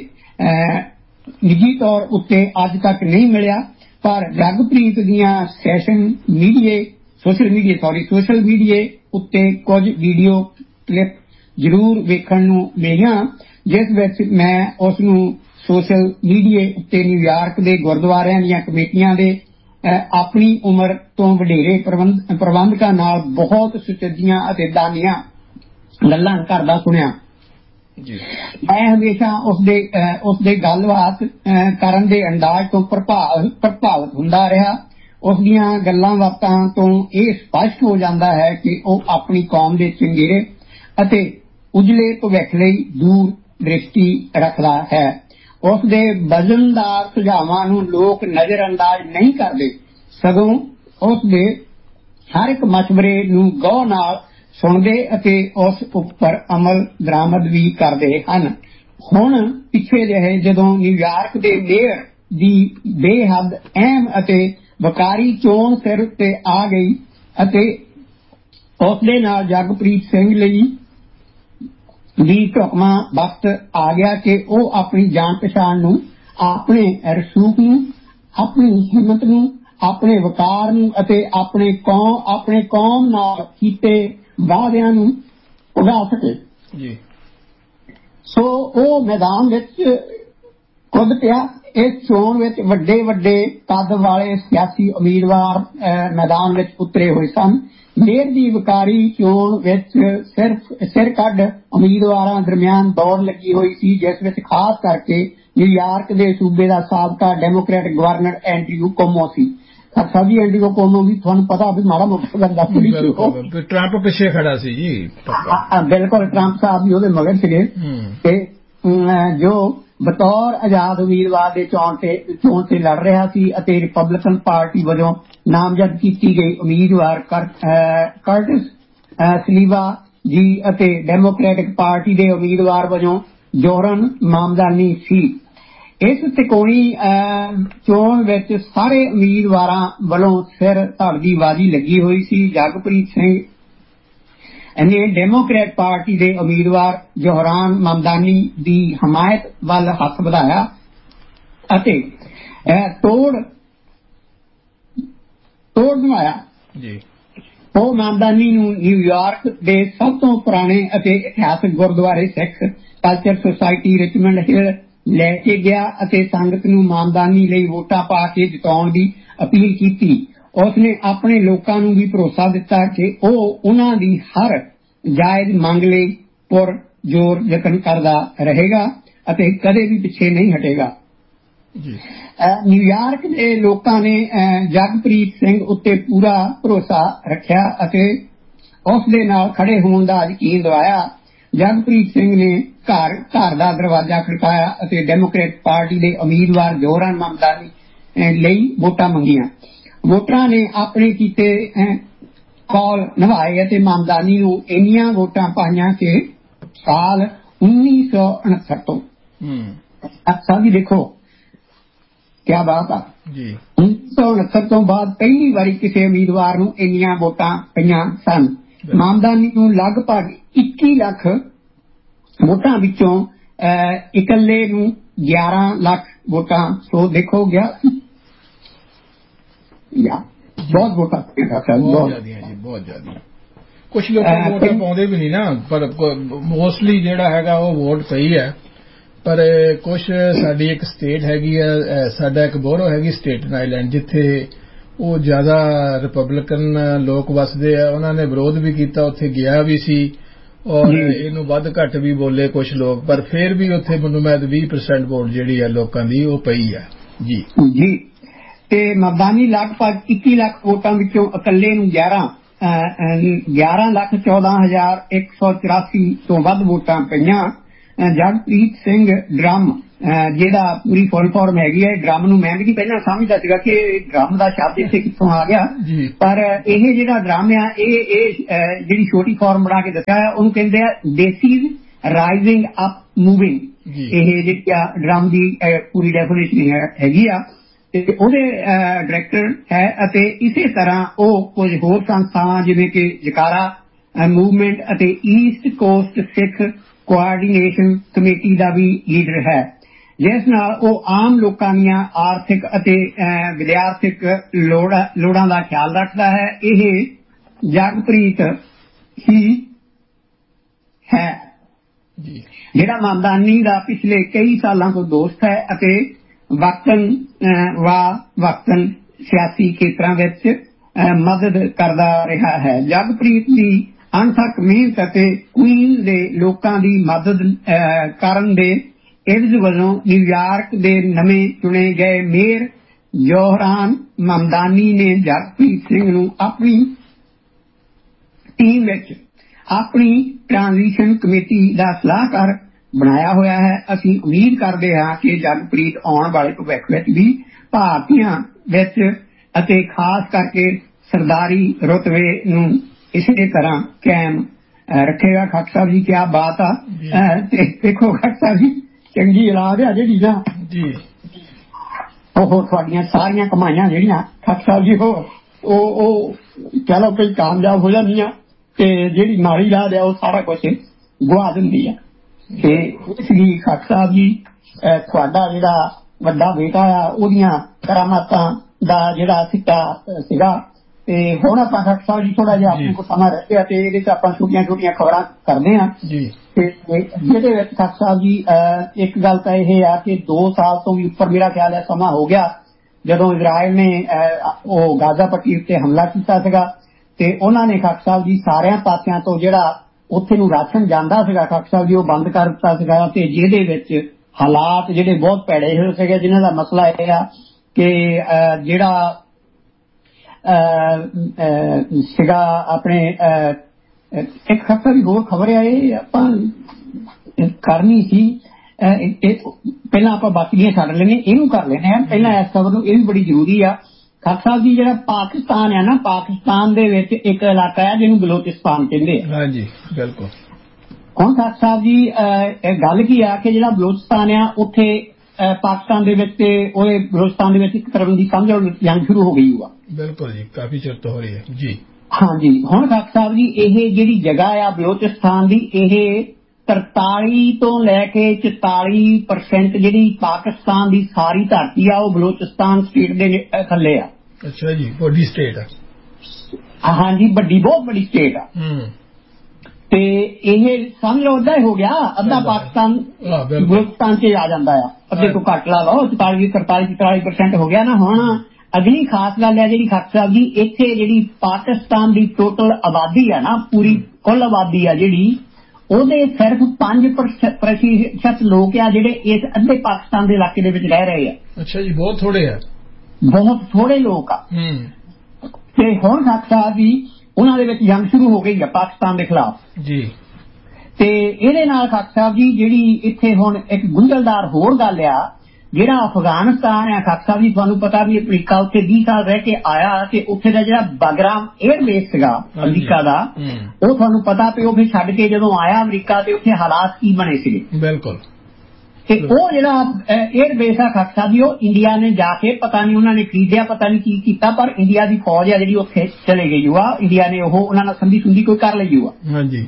ਨਿੱਜੀ ਤੌਰ ਉੱਤੇ ਅੱਜ ਤੱਕ ਨਹੀਂ ਮਿਲਿਆ, ਪਰ ਜਗਪ੍ਰੀਤ ਦੀਆਂ session ਮੀਡੀਏ social media sorry social ਮੀਡੀਏ ਉੱਤੇ ਕੁਝ ਵੀਡੀਓ ਕਲਿੱਪ ਜ਼ਰੂਰ ਵੇਖਣ ਨੂੰ ਮਿਲੀਆਂ, ਜਿਸ ਵਿੱਚ ਮੈਂ ਉਸ ਨੂੰ ਸੋਸ਼ਲ ਮੀਡੀਏ ਉੱਤੇ ਨਿਊਯਾਰਕ ਦੇ ਗੁਰਦੁਆਰਿਆਂ ਦੀਆਂ ਕਮੇਟੀਆਂ ਦੇ ਆਪਣੀ ਉਮਰ ਤੋਂ ਵਡੇਰੇ ਪ੍ਰਬੰਧਕਾਂ ਨਾਲ ਬਹੁਤ ਸੁਚੱਜੀਆਂ ਅਤੇ ਦਾਨੀਆਂ ਗੱਲਾਂ ਕਰਦਾ ਸੁਣਿਆ। ਮੈਂ ਹਮੇਸ਼ਾ ਉਸਦੇ ਉਸਦੇ ਗੱਲਬਾਤ ਕਰਨ ਦੇ ਅੰਦਾਜ਼ ਤੋਂ ਪ੍ਰਭਾਵਿਤ ਹੁੰਦਾ ਰਿਹਾ। ਉਸਦੀਆਂ ਗੱਲਾਂ ਬਾਤਾਂ ਤੋਂ ਇਹ ਸਪਸ਼ਟ ਹੋ ਜਾਂਦਾ ਹੈ ਕਿ ਉਹ ਆਪਣੀ ਕੌਮ ਦੇ ਚੰਗੇਰੇ ਅਤੇ ਉਜਲੇ ਭਵਿੱਖ ਲਈ ਦੂਰ ਦ੍ਰਿਸ਼ਟੀ ਰੱਖਦਾ ਹੈ। ਉਸਦੇ ਵਜ਼ਨਦਾਰ ਸੁਝਾਵਾਂ ਨੂੰ ਲੋਕ ਨਜ਼ਰ ਅੰਦਾਜ਼ ਨਹੀਂ ਕਰਦੇ, ਸਗੋਂ ਉਸਦੇ ਹਰ ਇੱਕ ਮਸ਼ਵਰੇ ਨੂੰ ਗੌਰ ਨਾਲ ਸੁਣਦੇ ਅਤੇ ਉਸ ਉੱਪਰ ਅਮਲ ਦਰਾਮਦ ਵੀ ਕਰਦੇ ਹਨ। ਹੁਣ ਪਿੱਛੇ ਜਿਹੇ ਜਦੋਂ ਨਿਊਯਾਰਕ ਦੇ ਮੇਅਰ ਦੀ ਬੇਹੱਦ ਅਹਿਮ ਅਤੇ ਵਕਾਰੀ ਚੋਣ ਸਿਰ ਉੱਤੇ ਆ ਗਈ ਅਤੇ ਉਸਦੇ ਨਾਲ ਜਗਪ੍ਰੀਤ ਸਿੰਘ ਲਈ ਵੀ ਢੁਕਵਾਂ ਵਕਤ ਆ ਗਿਆ ਕਿ ਉਹ ਆਪਣੀ ਜਾਣ ਪਛਾਣ ਨੂੰ, ਆਪਣੇ ਰਸੂਖ ਨੂੰ, ਆਪਣੀ ਹਿੰਮਤ ਨੂੰ, ਆਪਣੇ ਵਕਾਰ ਨੂੰ ਅਤੇ ਆਪਣੇ ਕੌਮ ਆਪਣੇ ਕੌਮ ਨਾਲ ਕੀਤੇ ਵਾਅਦਿਆਂ ਨੂੰ ਉਗਾ ਸਕੇ। ਸੋ ਉਹ ਮੈਦਾਨ ਵਿੱਚ ਕੁੱਦ ਪਿਆ। ਇਸ ਚੋਣ ਵਿੱਚ ਵੱਡੇ ਵੱਡੇ ਕੱਦ ਵਾਲੇ ਸਿਆਸੀ ਉਮੀਦਵਾਰ ਮੈਦਾਨ ਵਿੱਚ ਉਤਰੇ ਹੋਏ ਸਨ। ਮੇਅਰ ਦੀ ਵਕਾਰੀ ਚੋਣ ਵਿੱਚ ਸਿਰਫ ਸਿਰ ਕੱਢ ਉਮੀਦਵਾਰਾਂ ਦਰਮਿਆਨ ਦੌੜ ਲੱਗੀ ਹੋਈ ਸੀ, ਜਿਸ ਵਿੱਚ ਖਾਸ ਕਰਕੇ ਨਿਊਯਾਰਕ ਦੇ ਸੂਬੇ ਦਾ ਸਾਬਕਾ ਡੈਮੋਕ੍ਰੈਟਿਕ ਗਵਰਨਰ ਐਂਡਰਿਊ ਕੁਓਮੋ ਸੀ। ਸਬਜੀ ਐਂਡਰਿਊ ਕੁਓਮੋ ਵੀ ਤੁਹਾਨੂੰ ਪਤਾ ਵੀ ਮਾੜਾ ਮੋਟਾ ਬੰਦਾ ਟਰੰਪ ਪਿੱਛੇ ਖੜਾ ਸੀ ਜੀ। ਬਿਲਕੁਲ, ਟਰੰਪ ਸਾਹਿਬ ਵੀ ਉਹਦੇ ਮਗਰ ਸੀਗੇ ਤੇ ਜੋ ਬਤੌਰ ਆਜ਼ਾਦ ਉਮੀਦਵਾਰ ਦੇ ਚੋਣ ਤੇ ਚੋਣ ਤੇ ਲੜ ਰਿਹਾ ਸੀ ਅਤੇ ਰਿਪਬਲਿਕਨ ਪਾਰਟੀ ਵਜੋਂ ਨਾਮਜ਼ਦ ਕੀਤੀ ਗਈ ਉਮੀਦਵਾਰ ਕਰਟਿਸ ਸਲੀਵਾ ਜੀ ਅਤੇ ਡੈਮੋਕ੍ਰੈਟਿਕ ਪਾਰਟੀ ਦੇ ਉਮੀਦਵਾਰ ਵਜੋਂ ਜੋਹਰਨ ਮਾਮਦਾਨੀ ਸੀ। ਇਸ ਤਿਕੋਣੀ ਚੋਣ ਵਿੱਚ ਸਾਰੇ ਉਮੀਦਵਾਰਾਂ ਵੱਲੋਂ ਸਿਰ ਧੜ ਦੀ ਬਾਜ਼ੀ ਲੱਗੀ ਹੋਈ ਸੀ। ਜਗਪ੍ਰੀਤ ਸਿੰਘ ਨੇ ਡੈਮੋਕ੍ਰੈਟ ਪਾਰਟੀ ਦੇ ਉਮੀਦਵਾਰ ਜੋਹਰਾਨ ਮਾਮਦਾਨੀ ਦੀ ਹਮਾਇਤ ਵੱਲ ਹੱਥ ਵਧਾਇਆ ਅਤੇ ਤੋੜ ਤੋੜ ਬਣਾਇਆ। ਉਹ ਮਾਮਦਾਨੀ ਨੂੰ ਨਿਊਯਾਰਕ ਦੇ ਸਭ ਤੋਂ ਪੁਰਾਣੇ ਅਤੇ ਇਤਿਹਾਸਕ ਗੁਰਦੁਆਰੇ ਸਿੱਖ ਕਲਚਰ ਸੁਸਾਇਟੀ ਰਿਚਮੰਡ ਹਿੱਲ ਲੈ ਕੇ ਗਿਆ ਅਤੇ ਸੰਗਤ ਨੂੰ ਮਾਮਦਾਨੀ ਲਈ ਵੋਟਾਂ ਪਾ ਕੇ ਜਿਤਾਉਣ ਦੀ ਅਪੀਲ ਕੀਤੀ। ਉਸਨੇ ਆਪਣੇ ਲੋਕਾਂ ਨੂੰ ਵੀ ਭਰੋਸਾ ਦਿੱਤਾ ਕਿ ਉਹ ਉਹਨਾਂ ਦੀ ਹਰ ਜਾਇਜ਼ ਮੰਗ ਲਈ ਪੁਰ ਜ਼ੋਰ ਯਤਨ ਕਰਦਾ ਰਹੇਗਾ ਅਤੇ ਕਦੇ ਵੀ ਪਿੱਛੇ ਨਹੀਂ ਹਟੇਗਾ। ਨਿਊਯਾਰਕ ਦੇ ਲੋਕਾਂ ਨੇ ਜਗਪ੍ਰੀਤ ਸਿੰਘ ਉੱਤੇ ਪੂਰਾ ਭਰੋਸਾ ਰੱਖਿਆ ਅਤੇ ਉਸ ਦੇ ਨਾਲ ਖੜੇ ਹੋਣ ਦਾ ਯਕੀਨ ਦਿਵਾਇਆ। ਜਗਪ੍ਰੀਤ ਸਿੰਘ ਨੇ ਘਰ ਘਰ ਦਾ ਦਰਵਾਜ਼ਾ ਖੜਕਾਇਆ ਅਤੇ ਡੈਮੋਕ੍ਰੇਟ ਪਾਰਟੀ ਦੇ ਉਮੀਦਵਾਰ ਜੋਹਰਾਨ ਮਾਮਦਾਨੀ ਲਈ ਵੋਟਾਂ ਮੰਗੀਆਂ। ਵੋਟਰਾਂ ਨੇ ਆਪਣੇ ਕੀਤੇ ਕੌਲ ਨਿਭਾਏ ਅਤੇ ਮਾਮਦਾਨੀ ਨੂੰ ਇੰਨੀਆਂ ਵੋਟਾਂ ਪਾਈਆਂ ਕਿ ਸਾਲ ਉੱਨੀ ਸੌ ਉਨੱਤਰ ਤੋਂ ਅੱਛਾ ਵੀ ਦੇਖੋ ਕਿਆ ਬਾਤ ਆ ਜੀ ਉੱਨੀ ਸੌ ਉਨੱਤਰ ਤੋਂ ਬਾਅਦ ਪਹਿਲੀ ਵਾਰੀ ਕਿਸੇ ਉਮੀਦਵਾਰ ਨੂੰ ਇੰਨੀਆਂ ਵੋਟਾਂ ਪਈਆਂ ਸਨ। ਮਾਮਦਾਨੀ ਨੂੰ ਲਗਭਗ ਇੱਕੀ ਲੱਖ ਵੋਟਾਂ ਵਿੱਚੋਂ ਇਕੱਲੇ ਨੂੰ ਗਿਆਰਾਂ ਲੱਖ ਵੋਟਾਂ ਸੋ ਦੇਖੋ ਗਿਆ ਬਹੁਤ ਵੋਟਾਂ ਬਹੁਤ ਜ਼ਿਆਦਾ। ਕੁਛ ਲੋਕ ਵੋਟਾਂ ਪਾਉਂਦੇ ਵੀ ਨਹੀਂ ਨਾ ਪਰ ਮੋਸਟਲੀ ਜਿਹੜਾ ਹੈਗਾ ਉਹ ਵੋਟ ਪਈ ਹੈ। ਪਰ ਕੁਛ ਸਾਡੀ ਇੱਕ ਸਟੇਟ ਹੈਗੀ ਆ ਸਾਡਾ ਇੱਕ ਬੋਰੋ ਹੈਗੀ ਸਟੇਟਨ ਆਈਲੈਂਡ ਜਿੱਥੇ ਉਹ ਜ਼ਿਆਦਾ ਰਿਪਬਲਿਕਨ ਲੋਕ ਵਸਦੇ ਆ। ਉਹਨਾਂ ਨੇ ਵਿਰੋਧ ਵੀ ਕੀਤਾ ਉੱਥੇ ਗਿਆ ਵੀ ਸੀ ਔਰ ਇਹਨੂੰ ਵੱਧ ਘੱਟ ਵੀ ਬੋਲੇ ਕੁਛ ਲੋਕ ਪਰ ਫਿਰ ਵੀ ਉੱਥੇ ਮੈਨੂੰ ਮੈਂ ਵੀਹ ਪਰਸੈਂਟ ਵੋਟ ਜਿਹੜੀ ਹੈ ਲੋਕਾਂ ਦੀ ਉਹ ਪਈ ਹੈ ਜੀ ਜੀ। ਤੇ ਮਰਦਾਨੀ ਲਗਭਗ ਇੱਕੀ ਲੱਖ ਵੋਟਾਂ ਵਿੱਚੋਂ ਇਕੱਲੇ ਨੂੰ ਗਿਆਰਾਂ ਗਿਆਰਾਂ ਲੱਖ ਚੌਦਾਂ ਹਜ਼ਾਰ ਇੱਕ ਸੌ ਚੁਰਾਸੀ ਤੋਂ ਵੱਧ ਵੋਟਾਂ ਪਈਆਂ। ਜਗਪ੍ਰੀਤ ਸਿੰਘ ਡਰਮ ਜਿਹੜਾ ਪੂਰੀ ਫੁੱਲ ਫਾਰਮ ਹੈਗੀ ਹੈ ਡਰਮ ਨੂੰ ਮੈਂ ਵੀ ਪਹਿਲਾਂ ਸਮਝਦਾ ਸੀਗਾ ਕਿ ਡਰਮ ਦਾ ਸ਼ਬਦ ਇੱਥੇ ਕਿੱਥੋਂ ਆ ਗਿਆ ਪਰ ਇਹ ਜਿਹੜਾ ਡਰਮ ਆ ਇਹ ਇਹ ਜਿਹੜੀ ਛੋਟੀ ਫਾਰਮ ਬਣਾ ਕੇ ਦੱਸਿਆ ਉਹਨੂੰ ਕਹਿੰਦੇ ਆ ਡੇਸੀਜ਼ ਰਾਈਜ਼ਿੰਗ ਅਪ ਮੂਵਿੰਗ। ਇਹ ਜਿਹੜੀ ਆ ਡਰਮ ਦੀ ਪੂਰੀ ਡੈਫੀਨੇਸ਼ਨ ਹੈਗੀ ਆ ਤੇ ਉਹਦੇ ਡਾਇਰੈਕਟਰ ਹੈ ਅਤੇ ਇਸੇ ਤਰ੍ਹਾਂ ਉਹ ਕੁਝ ਹੋਰ ਸੰਸਥਾਵਾਂ ਜਿਵੇਂ ਕਿ ਜਕਾਰਾ ਮੂਵਮੈਂਟ ਅਤੇ ਈਸਟ ਕੋਸਟ ਸਿੱਖ ਕੋਆਰਡੀਨੇਸ਼ਨ ਕਮੇਟੀ ਦਾ ਵੀ ਲੀਡਰ ਹੈ ਜਿਸ ਨਾਲ ਉਹ ਆਮ ਲੋਕਾਂ ਦੀਆਂ ਆਰਥਿਕ ਅਤੇ ਵਿਦਿਆਰਥਿਕ ਲੋੜਾਂ ਦਾ ਖਿਆਲ ਰੱਖਦਾ ਹੈ। ਇਹ ਜਗਪ੍ਰੀਤ ਹੀ ਹੈ ਜਿਹੜਾ ਮਾਮਦਾਨੀ ਦਾ ਪਿਛਲੇ ਕਈ ਸਾਲਾਂ ਤੋਂ ਦੋਸਤ ਹੈ ਅਤੇ ਵਕਤਨ ਵਾ ਵਕਤਨ ਸਿਆਸੀ ਖੇਤਰਾਂ ਵਿੱਚ ਮਦਦ ਕਰਦਾ ਰਿਹਾ ਹੈ। ਜਗਪ੍ਰੀਤ ਦੀ ਅਣਥੱਕ ਮਿਹਨਤ ਅਤੇ ਕੁਈਨ ਦੇ ਲੋਕਾਂ ਦੀ ਮਦਦ ਕਰਨ ਦੇ ਇਵਜ਼ ਵਜੋਂ ਨਿਊਯਾਰਕ ਦੇ ਨਵੇਂ ਚੁਣੇ ਗਏ ਮੇਅਰ ਜੋਹਰਾਨ ਮਮਦਾਨੀ ਨੇ ਜਗਪ੍ਰੀਤ ਸਿੰਘ ਨੂੰ ਆਪਣੀ ਟੀਮ ਵਿੱਚ ਆਪਣੀ ਟ੍ਰਾਂਜੀਸ਼ਨ ਕਮੇਟੀ ਦਾ ਸਲਾਹਕਾਰ ਬਣਾਇਆ ਹੋਇਆ ਹੈ। ਅਸੀਂ ਉਮੀਦ ਕਰਦੇ ਹਾਂ ਕਿ ਜਗਪ੍ਰੀਤ ਆਉਣ ਵਾਲੇ ਭਵਿੱਖ ਵਿੱਚ ਵੀ ਭਾਰਤੀਆਂ ਵਿੱਚ ਅਤੇ ਖਾਸ ਕਰਕੇ ਸਰਦਾਰੀ ਰੁਤਬੇ ਨੂੰ ਇਸੇ ਤਰ੍ਹਾਂ ਕਾਇਮ ਰੱਖੇਗਾ। ਖਾਕ ਸਾਹਿਬ ਜੀ ਕਿਆ ਬਾਤ ਆ ਤੇ ਦੇਖੋ ਖਾਕ ਸਾਹਿਬ ਜੀ ਚੰਗੀ ਔਲਾਦ ਆ ਜਿਹੜੀ ਨਾ ਉਹ ਤੁਹਾਡੀਆਂ ਸਾਰੀਆਂ ਕਮਾਈਆਂ ਜਿਹੜੀਆਂ ਖਾਕ ਸਾਹਿਬ ਜੀ ਉਹ ਉਹ ਚਲੋ ਕੋਈ ਕਾਮਯਾਬ ਹੋ ਜਾਂਦੀਆਂ ਤੇ ਜਿਹੜੀ ਮਾੜੀ ਔਲਾਦ ਆ ਉਹ ਸਾਰਾ ਕੁਛ ਗੁਆ ਦਿੰਦੀ ਆ। ਤੇ ਇਸ ਲਈ ਖਾਕ ਸਾਹਿਬ ਜੀ ਤੁਹਾਡਾ ਜਿਹੜਾ ਵੱਡਾ ਬੇਟਾ ਆ ਉਹਦੀਆਂ ਕਰਾਮਾਤਾਂ ਦਾ ਜਿਹੜਾ ਸਿੱਟਾ ਸੀਗਾ ਤੇ ਹੁਣ ਆਪਾਂ ਖਾਕ ਸਾਹਿਬ ਜੀ ਥੋੜਾ ਜਿਹਾ ਆਪਣੇ ਕੋਲ ਸਮਾਂ ਰਹਿ ਗਿਆ ਤੇ ਇਹਦੇ ਚ ਆਪਾਂ ਛੋਟੀਆਂ ਛੋਟੀਆਂ ਖਬਰਾਂ ਕਰਦੇ ਹਾਂ ਤੇ ਜਿਹਦੇ ਵਿੱਚ ਖਾਕ ਸਾਹਿਬ ਜੀ ਇੱਕ ਗੱਲ ਤਾਂ ਇਹ ਆ ਕਿ ਦੋ ਸਾਲ ਤੋਂ ਵੀ ਉੱਪਰ ਮੇਰਾ ਖਿਆਲ ਹੈ ਸਮਾਂ ਹੋ ਗਿਆ ਜਦੋਂ ਇਜ਼ਰਾਈਲ ਨੇ ਉਹ ਗਾਜ਼ਾ ਪੱਟੀ ਉੱਤੇ ਹਮਲਾ ਕੀਤਾ ਸੀਗਾ ਤੇ ਉਹਨਾਂ ਨੇ ਖਾਕ ਸਾਹਿਬ ਜੀ ਸਾਰਿਆਂ ਪਾਸਿਆਂ ਤੋਂ ਜਿਹੜਾ ਉੱਥੇ ਨੂੰ ਰਾਸ਼ਨ ਜਾਂਦਾ ਸੀਗਾ ਖਾਕ ਸਾਹਿਬ ਜੀ ਉਹ ਬੰਦ ਕਰ ਦਿੱਤਾ ਸੀਗਾ ਤੇ ਜਿਹਦੇ ਵਿੱਚ ਹਾਲਾਤ ਜਿਹੜੇ ਬਹੁਤ ਭੈੜੇ ਹੋਏ ਸੀਗੇ ਜਿਨ੍ਹਾਂ ਦਾ ਮਸਲਾ ਇਹ ਆ ਕਿ ਜਿਹੜਾ ਸੀਗਾ ਆਪਣੇ ਇੱਕ ਖਬਰ ਦੀ ਹੋਰ ਖਬਰ ਆ ਇਹ ਆਪਾਂ ਕਰਨੀ ਸੀ ਪਹਿਲਾਂ ਆਪਾਂ ਬਾਕੀਆਂ ਛੱਡ ਲੈਣੇ ਇਹਨੂੰ ਕਰ ਲੈਣੇ ਆ ਪਹਿਲਾਂ ਇਸ ਖਬਰ ਨੂੰ ਇਹ ਵੀ ਬੜੀ ਜ਼ਰੂਰੀ ਆ। ਖਾਕ ਸਾਹਿਬ ਜੀ ਜਿਹੜਾ ਪਾਕਿਸਤਾਨ ਆ ਨਾ ਪਾਕਿਸਤਾਨ ਦੇ ਵਿੱਚ ਇੱਕ ਇਲਾਕਾ ਆ ਜਿਹਨੂੰ ਬਲੋਚਿਸਤਾਨ ਕਹਿੰਦੇ ਆ। ਹਾਂਜੀ ਬਿਲਕੁਲ। ਹੁਣ ਖਾਕ ਸਾਹਿਬ ਜੀ ਗੱਲ ਕੀ ਆ ਕਿ ਜਿਹੜਾ ਬਲੋਚਿਸਤਾਨ ਆ ਉੱਥੇ ਪਾਕਿਸਤਾਨ ਦੇ ਵਿੱਚ ਤੇ ਉਹ ਬਲੋਚਿਸਤਾਨ ਦੇ ਵਿੱਚ ਇੱਕ ਤਰ੍ਹਾਂ ਦੀ ਸਮਝ ਜੰਗ ਸ਼ੁਰੂ ਹੋ ਗਈ ਹੋਆ। ਬਿਲਕੁਲ ਜੀ ਕਾਫੀ ਚਿਰ ਤੋਂ ਹੋ ਰਹੀ ਹੈ ਜੀ। ਹਾਂਜੀ ਹੁਣ ਖਾਕ ਸਾਹਿਬ ਜੀ ਇਹ ਜਿਹੜੀ ਜਗ੍ਹਾ ਆ ਬਲੋਚਿਸਤਾਨ ਦੀ ਇਹ ਤਰਤਾਲੀ ਤੋਂ ਲੈ ਕੇ ਚੁਤਾਲੀ ਪਰਸੈਂਟ ਜਿਹੜੀ ਪਾਕਿਸਤਾਨ ਦੀ ਸਾਰੀ ਧਰਤੀ ਆ ਉਹ ਬਲੋਚਿਸਤਾਨ ਸਟੇਟ ਦੇ ਥੱਲੇ ਆ। ਅੱਛਾ ਜੀ ਵੱਡੀ ਸਟੇਟ ਆ। ਹਾਂਜੀ ਵੱਡੀ ਬਹੁਤ ਵੱਡੀ ਸਟੇਟ ਆ ਤੇ ਇਹ ਸਮਝ ਲਓ ਅੱਧਾ ਹੋ ਗਿਆ ਅੱਧਾ ਪਾਕਿਸਤਾਨ ਬਲੋਚਿਸਤਾਨ ਚ ਆ ਜਾਂਦਾ ਆ ਅੱਧੇ ਤੋਂ ਘੱਟ ਲਾ ਲਓ ਚੁਤਾਲੀ ਤਰਤਾਲੀ ਚੁਤਾਲੀ ਪਰਸੈਂਟ ਹੋ ਗਿਆ ਨਾ। ਹੁਣ ਅਗਲੀ ਖਾਸ ਗੱਲ ਹੈ ਜਿਹੜੀ ਖਾਕ ਸਾਹਿਬ ਜੀ ਇੱਥੇ ਜਿਹੜੀ ਪਾਕਿਸਤਾਨ ਦੀ ਟੋਟਲ ਆਬਾਦੀ ਆ ਨਾ ਪੂਰੀ ਕੁੱਲ ਆਬਾਦੀ ਆ ਜਿਹੜੀ ਉਹਦੇ ਸਿਰਫ ਪੰਜ ਪ੍ਰਤੀਸ਼ਤ ਲੋਕ ਆ ਜਿਹੜੇ ਇਸ ਅੱਧੇ ਪਾਕਿਸਤਾਨ ਦੇ ਇਲਾਕੇ ਦੇ ਵਿੱਚ ਰਹਿ ਰਹੇ ਆ। ਅੱਛਾ ਜੀ ਬਹੁਤ ਥੋੜੇ ਆ ਬਹੁਤ ਥੋੜੇ ਲੋਕ ਆ। ਤੇ ਹੁਣ ਖਾਕ ਸਾਹਿਬ ਜੀ ਉਹਨਾਂ ਦੇ ਵਿੱਚ ਜੰਗ ਸ਼ੁਰੂ ਹੋ ਗਈ ਆ ਪਾਕਿਸਤਾਨ ਦੇ ਖਿਲਾਫ ਜੀ ਤੇ ਇਹਦੇ ਨਾਲ ਖਾਕ ਸਾਹਿਬ ਜੀ ਜਿਹੜੀ ਇੱਥੇ ਹੁਣ ਇੱਕ ਗੁੰਝਲਦਾਰ ਹੋਰ ਗੱਲ ਆ ਜਿਹੜਾ ਅਫਗਾਨਿਸਤਾਨ ਹੈ ਖਾਕ ਸਾਹਿਬ ਜੀ ਤੁਹਾਨੂੰ ਪਤਾ ਵੀ ਅਮਰੀਕਾ ਉੱਥੇ ਵੀਹ ਸਾਲ ਰਹਿ ਕੇ ਆਇਆ ਤੇ ਉੱਥੇ ਦਾ ਜਿਹੜਾ ਬਾਗਰਾਮ 에ਅਰਬੇਸ ਸੀਗਾ ਅਮਰੀਕਾ ਦਾ ਉਹ ਤੁਹਾਨੂੰ ਪਤਾ ਵੀ ਉਹ ਫਿਰ ਛੱਡ ਕੇ ਜਦੋਂ ਆਇਆ ਅਮਰੀਕਾ ਤੇ ਉੱਥੇ ਹਾਲਾਤ ਕੀ ਬਣੇ ਸੀਗੇ। ਬਿਲਕੁਲ। ਤੇ ਉਹ ਜਿਹੜਾ 에ਅਰਬੇਸ ਆ ਖਾਕ ਸਾਹਿਬ ਜੀ ਉਹ ਇੰਡੀਆ ਨੇ ਜਾ ਕੇ ਪਤਾ ਨਹੀਂ ਉਹਨਾਂ ਨੇ ਖਰੀਦਿਆ ਪਤਾ ਨਹੀਂ ਕੀ ਕੀਤਾ ਪਰ ਇੰਡੀਆ ਦੀ ਫੌਜ ਆ ਜਿਹੜੀ ਉੱਥੇ ਚਲੇ ਗਈ ਆ ਇੰਡੀਆ ਨੇ ਉਹ ਉਹਨਾਂ ਨਾਲ ਸੰਧੀ ਸੁੰਧੀ ਕੋਈ ਕਰ ਲਈ ਆ। ਹਾਂਜੀ।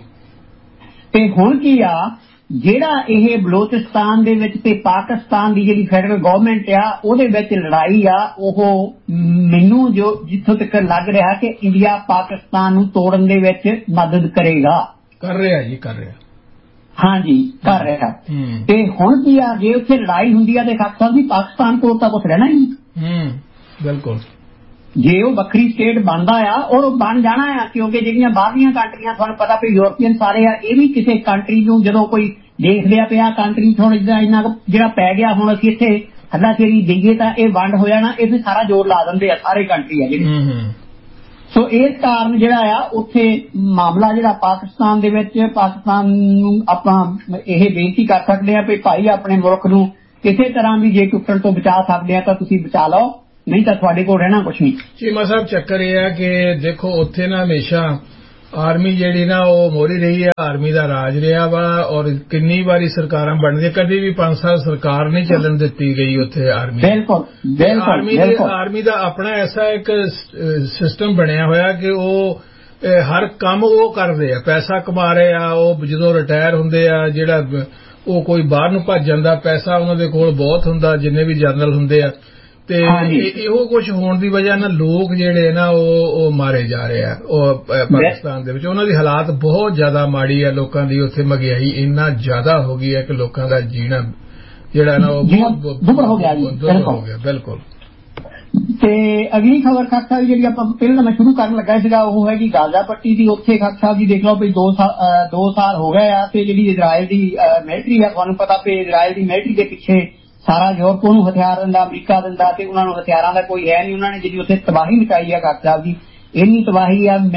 ਤੇ ਹੁਣ ਕੀ ਆ ਜਿਹੜਾ ਇਹ ਬਲੋਚਿਸਤਾਨ ਦੇ ਵਿੱਚ ਤੇ ਪਾਕਿਸਤਾਨ ਦੀ ਜਿਹੜੀ ਫੈਡਰਲ ਗਵਰਨਮੈਂਟ ਆ ਉਹਦੇ ਵਿੱਚ ਲੜਾਈ ਆ ਉਹ ਮੈਨੂੰ ਜੋ ਜਿੱਥੋਂ ਤੱਕ ਲੱਗ ਰਿਹਾ ਕਿ ਇੰਡੀਆ ਪਾਕਿਸਤਾਨ ਨੂੰ ਤੋੜਨ ਦੇ ਵਿੱਚ ਮਦਦ ਕਰੇਗਾ। ਕਰ ਰਿਹਾ ਜੀ ਕਰ ਰਿਹਾ। ਹਾਂਜੀ ਕਰ ਰਿਹਾ। ਤੇ ਹੁਣ ਕੀ ਆ ਜੇ ਉੱਥੇ ਲੜਾਈ ਹੁੰਦੀ ਆ ਤੇ ਖਾਕ ਸਾਹਿਬ ਵੀ ਪਾਕਿਸਤਾਨ ਕੋਲ ਤਾਂ ਕੁਛ ਰਹਿਣਾ ਹੀ ਨਹੀਂ। ਬਿਲਕੁਲ। ਜੇ ਉਹ ਵੱਖਰੀ ਸਟੇਟ ਬਣਦਾ ਆ ਔਰ ਉਹ ਬਣ ਜਾਣਾ ਆ ਕਿਉਂਕਿ ਜਿਹੜੀਆਂ ਬਾਹਰਲੀਆਂ ਕੰਟਰੀਆਂ ਤੁਹਾਨੂੰ ਪਤਾ ਵੀ ਯੂਰਪੀਅਨ ਸਾਰੇ ਆ ਇਹ ਵੀ ਕਿਸੇ ਕੰਟਰੀ ਨੂੰ ਜਦੋਂ ਕੋਈ ਦੇਖਦੇ ਆ ਪਿਆ ਕੰਟਰੀ ਥੋੜਾ ਜਿਹਾ ਇੰਨਾ ਜਿਹੜਾ ਪੈ ਗਿਆ ਹੁਣ ਅਸੀਂ ਇੱਥੇ ਹੱਲਾਸ਼ੇਰੀ ਦੇਈਏ ਤਾਂ ਇਹ ਵੰਡ ਹੋ ਜਾਣਾ ਇਹ ਵੀ ਸਾਰਾ ਜ਼ੋਰ ਲਾ ਦਿੰਦੇ ਆ ਸਾਰੇ ਕੰਟਰੀ ਆ ਜਿਹੜੇ। ਸੋ ਇਸ ਕਾਰਨ ਜਿਹੜਾ ਆ ਉੱਥੇ ਮਾਮਲਾ ਜਿਹੜਾ ਪਾਕਿਸਤਾਨ ਦੇ ਵਿੱਚ ਪਾਕਿਸਤਾਨ ਨੂੰ ਆਪਾਂ ਇਹ ਬੇਨਤੀ ਕਰ ਸਕਦੇ ਆ ਵੀ ਭਾਈ ਆਪਣੇ ਮੁਲਕ ਨੂੰ ਕਿਸੇ ਤਰ੍ਹਾਂ ਵੀ ਜੇ ਟੁੱਟਣ ਤੋਂ ਬਚਾ ਸਕਦੇ ਆ ਤਾਂ ਤੁਸੀਂ ਬਚਾ ਲਓ ਨਹੀਂ ਤਾਂ ਤੁਹਾਡੇ ਕੋਲ ਰਹਿਣਾ ਕੁਛ ਨਹੀਂ। ਚੀਮਾ ਸਾਹਿਬ ਚੱਕਰ ਇਹ ਆ ਕਿ ਦੇਖੋ ਉੱਥੇ ਨਾ ਹਮੇਸ਼ਾ ਆਰਮੀ ਜਿਹੜੀ ਨਾ ਉਹ ਮੋਹਰੀ ਰਹੀ ਆ ਆਰਮੀ ਦਾ ਰਾਜ ਰਿਹਾ ਵਾ ਔਰ ਕਿੰਨੀ ਵਾਰੀ ਸਰਕਾਰਾਂ ਬਣਦੀਆਂ ਕਦੇ ਵੀ ਪੰਜ ਸਾਲ ਸਰਕਾਰ ਨਹੀਂ ਚੱਲਣ ਦਿੱਤੀ ਗਈ ਉੱਥੇ ਆਰਮੀ। ਬਿਲਕੁਲ ਆਰਮੀ ਆਰਮੀ ਦਾ ਆਪਣਾ ਐਸਾ ਇੱਕ ਸਿਸਟਮ ਬਣਿਆ ਹੋਇਆ ਕਿ ਉਹ ਹਰ ਕੰਮ ਉਹ ਕਰਦੇ ਆ ਪੈਸਾ ਕਮਾ ਰਹੇ ਆ ਉਹ ਜਦੋਂ ਰਿਟਾਇਰ ਹੁੰਦੇ ਆ ਜਿਹੜਾ ਉਹ ਕੋਈ ਬਾਹਰ ਨੂੰ ਭੱਜ ਜਾਂਦਾ ਪੈਸਾ ਉਹਨਾਂ ਦੇ ਕੋਲ ਬਹੁਤ ਹੁੰਦਾ ਜਿੰਨੇ ਵੀ ਜਨਰਲ ਹੁੰਦੇ ਆ ਤੇ ਇਹੋ ਕੁਝ ਹੋਣ ਦੀ ਵਜ੍ਹਾ ਨਾਲ ਲੋਕ ਜਿਹੜੇ ਨਾ ਉਹ ਉਹ ਮਾਰੇ ਜਾ ਰਹੇ ਆ ਉਹ ਪਾਕਿਸਤਾਨ ਦੇ ਵਿੱਚ ਉਹਨਾਂ ਦੀ ਹਾਲਾਤ ਬਹੁਤ ਜ਼ਿਆਦਾ ਮਾੜੀ ਆ ਲੋਕਾਂ ਦੀ ਉੱਥੇ ਮਹਿੰਗਾਈ ਇੰਨਾ ਜ਼ਿਆਦਾ ਹੋ ਗਈ ਹੈ ਕਿ ਲੋਕਾਂ ਦਾ ਜੀਣਾ ਜਿਹੜਾ ਨਾ ਉਹ ਬਹੁਤ ਦੁੱਭਰ ਹੋ ਗਿਆ ਹੋ ਗਿਆ। ਬਿਲਕੁਲ। ਤੇ ਅਗਲੀ ਖਬਰ ਖਾਕ ਸਾਹਿਬ ਜਿਹੜੀ ਆਪਾਂ ਪਹਿਲਾਂ ਮੈਂ ਸ਼ੁਰੂ ਕਰਨ ਲੱਗਾ ਸੀਗਾ ਉਹ ਹੈਗੀ ਗਾਜ਼ਾ ਪੱਟੀ ਦੀ। ਉੱਥੇ ਖਾਕ ਸਾਹਿਬ ਜੀ ਦੇਖ ਲਓ ਵੀ ਦੋ ਸਾਲ ਦੋ ਸਾਲ ਹੋ ਗਏ ਆ ਤੇ ਜਿਹੜੀ ਇਜ਼ਰਾਈਲ ਦੀ ਮਿਲਟਰੀ ਆ ਤੁਹਾਨੂੰ ਪਤਾ ਵੀ ਇਜ਼ਰਾਈਲ ਦੀ ਮਿਲਟਰੀ ਦੇ ਪਿੱਛੇ ਸਾਰਾ ਯੂਰਪ ਨੂੰ ਹਥਿਆਰ ਦਿੰਦਾ ਅਮਰੀਕਾ ਦਿੰਦਾ ਤੇ ਉਹਨਾਂ ਨੂੰ ਹਥਿਆਰਾਂ ਦਾ ਕੋਈ ਹੈ ਨਹੀਂ ਉਹਨਾਂ ਨੇ ਜਿਹੜੀ ਉੱਥੇ ਤਬਾਹੀ ਮਚਾਈ ਆ ਖਾਕ ਸਾਹਿਬ ਜੀ ਇੰਨੀ ਤਬਾਹੀ ਆ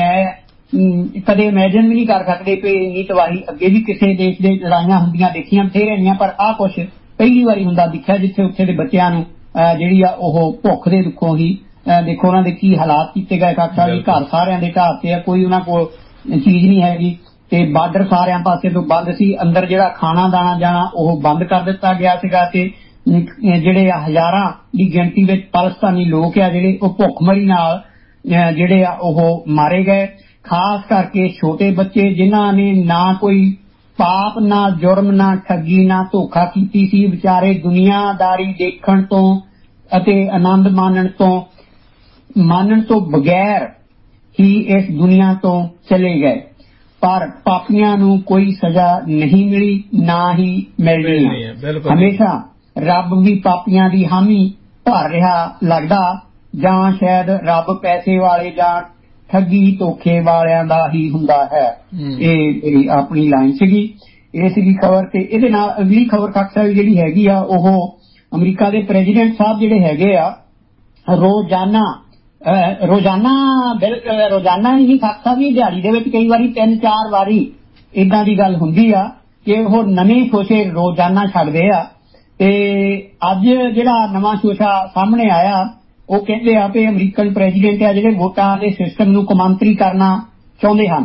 ਮੈਂ ਕਦੇ ਇਮੈਜਿਨ ਵੀ ਨਹੀਂ ਕਰ ਸਕਦੇ ਕਿ ਇੰਨੀ ਤਬਾਹੀ ਅੱਗੇ ਵੀ ਕਿਸੇ ਦੇਸ਼ ਦੇ ਲੜਾਈਆਂ ਹੁੰਦੀਆਂ ਦੇਖੀਆਂ ਬਥੇਰੀਆਂ ਪਰ ਆਹ ਕੁਛ ਪਹਿਲੀ ਵਾਰੀ ਹੁੰਦਾ ਦਿਖਿਆ ਜਿੱਥੇ ਉੱਥੇ ਦੇ ਬੱਚਿਆਂ ਨੂੰ ਜਿਹੜੀ ਆ ਉਹ ਭੁੱਖ ਦੇ ਦੁੱਖੋਂ ਹੀ ਦੇਖੋ ਉਹਨਾਂ ਦੇ ਕੀ ਹਾਲਾਤ ਕੀਤੇ ਗਏ ਖਾਕ ਸਾਹਿਬ ਜੀ ਘਰ ਸਾਰਿਆਂ ਦੇ ਢਾਹ ਤੇ ਆ ਕੋਈ ਉਹਨਾਂ ਕੋਲ ਚੀਜ਼ ਨਹੀਂ ਹੈਗੀ ਤੇ ਬਾਰਡਰ ਸਾਰਿਆਂ ਪਾਸੇ ਤੋਂ ਬੰਦ ਸੀ ਅੰਦਰ ਜਿਹੜਾ ਖਾਣਾ ਦਾਣਾ ਜਾਣਾ ਉਹ ਬੰਦ ਕਰ ਦਿੱਤਾ ਗਿਆ ਸੀਗਾ ਤੇ ਜਿਹੜੇ ਹਜ਼ਾਰਾਂ ਦੀ ਗਿਣਤੀ ਵਿੱਚ ਪਾਕਿਸਤਾਨੀ ਲੋਕ ਆ ਜਿਹੜੇ ਉਹ ਭੁੱਖਮਰੀ ਨਾਲ ਜਿਹੜੇ ਆ ਉਹ ਮਾਰੇ ਗਏ ਖਾਸ ਕਰਕੇ ਛੋਟੇ ਬੱਚੇ ਜਿਨ੍ਹਾਂ ਨੇ ਨਾ ਕੋਈ ਪਾਪ ਨਾ ਜੁਰਮ ਨਾ ਠੱਗੀ ਨਾ ਧੋਖਾ ਕੀਤੀ ਸੀ ਵਿਚਾਰੇ ਦੁਨੀਆਦਾਰੀ ਦੇਖਣ ਤੋਂ ਅਤੇ ਆਨੰਦ ਮਾਣਨ ਤੋਂ ਮਾਣਨ ਤੋਂ ਬਗੈਰ ਹੀ ਇਸ ਦੁਨੀਆ ਤੋਂ ਚਲੇ ਗਏ ਪਰ ਪਾਪੀਆਂ ਨੂੰ ਕੋਈ ਸਜ਼ਾ ਨਹੀਂ ਮਿਲੀ ਨਾ ਹੀ ਮਿਲਣੀ ਹੈ। ਹਮੇਸ਼ਾ ਰੱਬ ਵੀ ਪਾਪੀਆਂ ਦੀ ਹਾਮੀ ਭਰ ਰਿਹਾ ਲੱਗਦਾ ਜਾਂ ਸ਼ਾਇਦ ਰੱਬ ਪੈਸੇ ਵਾਲੇ ਜਾਂ ਠੱਗੀ ਧੋਖੇ ਵਾਲਿਆਂ ਦਾ ਹੀ ਹੁੰਦਾ ਹੈ। ਇਹ ਆਪਣੀ ਲਾਈਨ ਸੀਗੀ ਇਹ ਸੀਗੀ ਖਬਰ ਤੇ ਇਹਦੇ ਨਾਲ ਅਗਲੀ ਖਬਰ ਖਾਕ ਸਾਹਿਬ ਜਿਹੜੀ ਹੈਗੀ ਆ ਉਹ ਅਮਰੀਕਾ ਦੇ ਪ੍ਰੈਜ਼ੀਡੈਂਟ ਸਾਹਿਬ ਜਿਹੜੇ ਹੈਗੇ ਆ ਰੋਜ਼ਾਨਾ ਰੋਜ਼ਾਨਾ ਬਿਲਕੁਲ ਰੋਜ਼ਾਨਾ ਨਹੀਂ ਖਾਕ ਸਾਹਿਬ ਜੀ ਦਿਹਾੜੀ ਦੇ ਵਿੱਚ ਕਈ ਵਾਰੀ ਤਿੰਨ ਚਾਰ ਵਾਰੀ ਏਦਾਂ ਦੀ ਗੱਲ ਹੁੰਦੀ ਆ ਕਿ ਉਹ ਨਵੇਂ ਸ਼ੋਸ਼ੇ ਰੋਜ਼ਾਨਾ ਛੱਡਦੇ ਆ ਤੇ ਅੱਜ ਜਿਹੜਾ ਨਵਾਂ ਸ਼ੋਸ਼ਾ ਸਾਹਮਣੇ ਆਇਆ ਉਹ ਕਹਿੰਦੇ ਆ ਕਿ ਅਮਰੀਕਨ ਪ੍ਰੈਜ਼ੀਡੈਂਟ ਆ ਜਿਹੜੇ ਵੋਟਾਂ ਦੇ ਸਿਸਟਮ ਨੂੰ ਕੌਮਾਂਤਰੀ ਕਰਨਾ ਚਾਹੁੰਦੇ ਹਨ।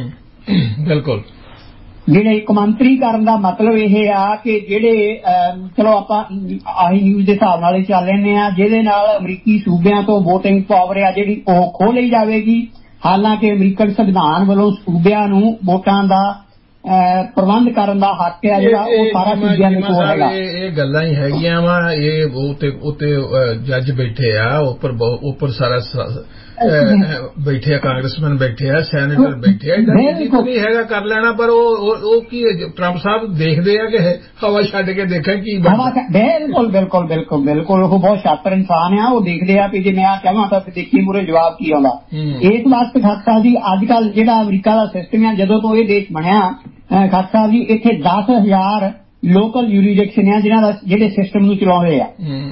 ਬਿਲਕੁਲ। ਜਿਹੜੇ ਕੌਮਾਂਤਰੀ ਕਰਨ ਦਾ ਮਤਲਬ ਇਹ ਆ ਕਿ ਜਿਹੜੇ ਚਲੋ ਆਪਾਂ ਆਹੀ ਨਿਊਜ਼ ਦੇ ਹਿਸਾਬ ਨਾਲ ਚੱਲ ਲੈਂਦੇ ਆ ਜਿਹਦੇ ਨਾਲ ਅਮਰੀਕੀ ਸੂਬਿਆਂ ਤੋਂ ਵੋਟਿੰਗ ਪਾਵਰ ਆ ਜਿਹੜੀ ਉਹ ਖੋਹ ਲਈ ਜਾਵੇਗੀ ਹਾਲਾਂਕਿ ਅਮਰੀਕਨ ਸੰਵਿਧਾਨ ਵੱਲੋਂ ਸੂਬਿਆਂ ਨੂੰ ਵੋਟਾਂ ਦਾ ਪ੍ਰਬੰਧ ਕਰਨ ਦਾ ਹੱਕ ਹੈ ਜਿਹੜਾ ਉਹ ਸਾਰਾ ਸੂਬਿਆਂ ਦੇ ਕੋਲ ਹੈਗਾ। ਇਹ ਗੱਲਾਂ ਹੀ ਹੈਗੀਆਂ ਵਾ ਇਹ ਉੱਤੇ ਜੱਜ ਬੈਠੇ ਆ ਉੱਪਰ ਉੱਪਰ ਸਾਰਾ ਬੈਠੇ ਆ ਕਾਂਗਰਸਮੈਨ ਬੈਠੇ ਆ ਸੈਨੇਟਰ ਬੈਠੇ ਆ ਨਹੀਂ ਹੈਗਾ ਕਰ ਲੈਣਾ ਪਰ ਉਹ ਉਹ ਕੀ ਟਰੰਪ ਸਾਹਿਬ ਦੇਖਦੇ ਆ ਕਿ ਹਵਾ ਛੱਡ ਕੇ ਦੇਖਾਂ ਕੀ ਬਿਲਕੁਲ ਬਿਲਕੁਲ ਬਿਲਕੁਲ ਬਿਲਕੁਲ ਉਹ ਬਹੁਤ ਸ਼ਾਤਰ ਇਨਸਾਨ ਆ ਉਹ ਦੇਖਦੇ ਆ ਵੀ ਜੇ ਮੈਂ ਆ ਕਹਾਂ ਤਾਂ ਦੇਖੀ ਮੂਰੇ ਜਵਾਬ ਕੀ ਆਉਂਦਾ। ਇਸ ਵਾਸਤੇ ਖਾਕ ਸਾਹਿਬ ਜੀ ਅੱਜ ਕੱਲ ਜਿਹੜਾ ਅਮਰੀਕਾ ਦਾ ਸਿਸਟਮ ਆ ਜਦੋਂ ਤੋਂ ਇਹ ਦੇਸ਼ ਬਣਿਆ ਖਾਕ ਸਾਹਿਬ ਜੀ ਇੱਥੇ ਦਸ ਹਜ਼ਾਰ ਲੋਕਲ ਯੂਰੀਡਿਕਸ਼ਨ ਆ ਜਿਹਨਾਂ ਦਾ ਜਿਹੜੇ ਸਿਸਟਮ ਨੂੰ ਚਲਾਉਂਦੇ ਆ